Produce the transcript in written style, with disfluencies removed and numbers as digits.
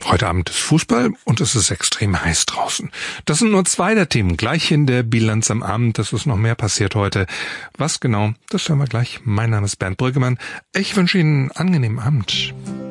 Heute Abend ist Fußball und es ist extrem heiß draußen. Das sind nur 2 der Themen. Gleich in der Bilanz am Abend, es ist noch mehr passiert heute. Was genau, das hören wir gleich. Mein Name ist Bernd Brüggemann. Ich wünsche Ihnen einen angenehmen Abend.